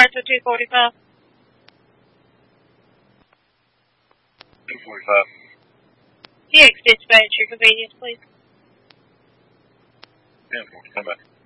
Delta 245. 245. DX dispatch, your convenience, please. 10-4, come back.